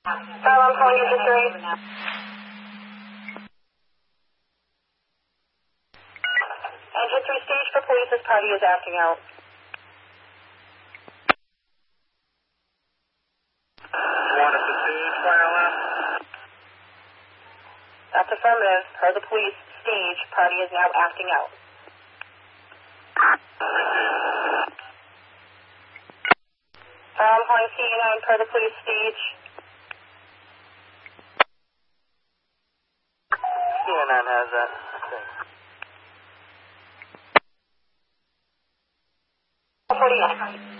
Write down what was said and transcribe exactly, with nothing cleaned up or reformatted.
Kyle, I'm calling you history. And history stage for police, this party is acting out. One at the stage, fire alarm. That's affirmative. Per the police, stage, party is now acting out. Kyle, I'm calling C nine per the police, stage. C N N has that, I think. forty-nine.